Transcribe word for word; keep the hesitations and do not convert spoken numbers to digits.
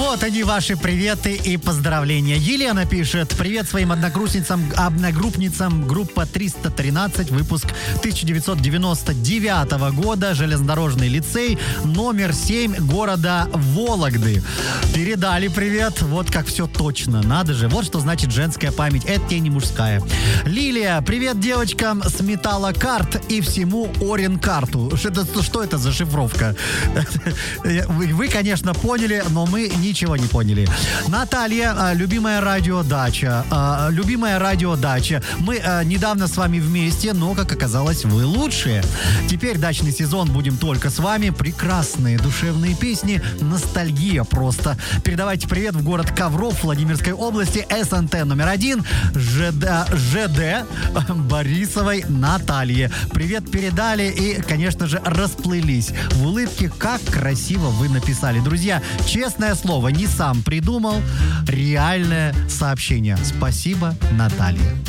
Вот они, ваши приветы и поздравления. Елена пишет: привет своим одногруппницам, одногруппницам, группа триста тринадцать, выпуск тысяча девятьсот девяносто девятого года, железнодорожный лицей, номер семь, города Вологды. Передали привет, вот как все точно, надо же, вот что значит женская память, это тебе не мужская. Лилия: привет девочкам с Металлокарт и всему Оренкарту. Что, что это за шифровка? Вы, вы, конечно, поняли, но мы ничего не поняли. Наталья: любимая радиодача. Любимая радиодача. Мы недавно с вами вместе, но, как оказалось, вы лучшие. Теперь дачный сезон будем только с вами. Прекрасные душевные песни. Ностальгия просто. Передавайте привет в город Ковров Владимирской области, СНТ номер один, ЖД, ЖД Борисовой Наталье. Привет передали и, конечно же, расплылись в улыбке. Как красиво вы написали. Друзья, честное слово, не сам придумал, реальное сообщение. Спасибо, Наталья.